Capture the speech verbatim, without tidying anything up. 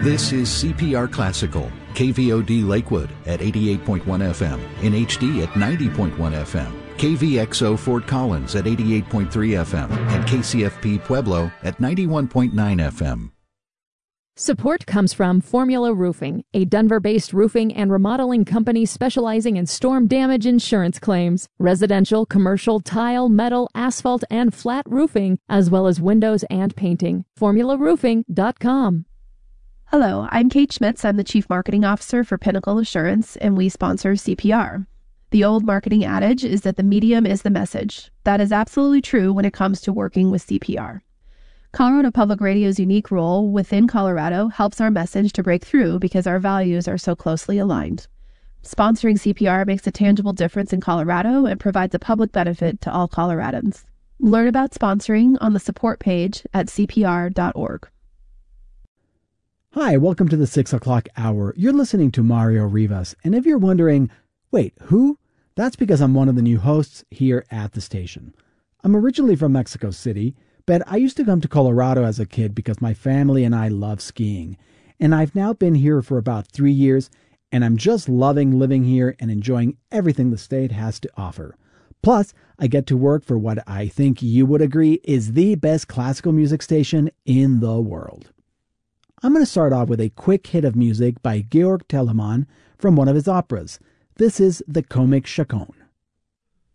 This is C P R Classical, K V O D Lakewood at eighty-eight point one F M, in H D at ninety point one F M, K V X O Fort Collins at eighty-eight point three F M, and K C F P Pueblo at ninety-one point nine F M. Support comes from Formula Roofing, a Denver-based roofing and remodeling company specializing in storm damage insurance claims, residential, commercial, tile, metal, asphalt, and flat roofing, as well as windows and painting. formula roofing dot com. Hello, I'm Kate Schmitz. I'm the Chief Marketing Officer for Pinnacle Assurance, and we sponsor C P R. The old marketing adage is that the medium is the message. That is absolutely true when it comes to working with C P R. Colorado Public Radio's unique role within Colorado helps our message to break through because our values are so closely aligned. Sponsoring C P R makes a tangible difference in Colorado and provides a public benefit to all Coloradans. Learn about sponsoring on the support page at C P R dot org. Hi, welcome to the six o'clock hour. You're listening to Mario Rivas, and if you're wondering, wait, who? That's because I'm one of the new hosts here at the station. I'm originally from Mexico City, but I used to come to Colorado as a kid because my family and I love skiing. And I've now been here for about three years, and I'm just loving living here and enjoying everything the state has to offer. Plus, I get to work for what I think you would agree is the best classical music station in the world. I'm going to start off with a quick hit of music by Georg Telemann from one of his operas. This is the Comic Chaconne.